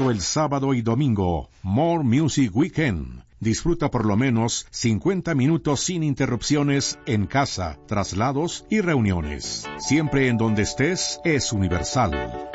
solo el sábado y domingo. More Music Weekend. Disfruta por lo menos 50 minutos sin interrupciones en casa, traslados y reuniones. Siempre en donde estés es Universal.